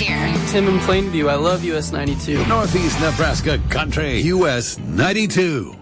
here. Tim in Plainview. I love US 92. Northeast Nebraska Country, US 92.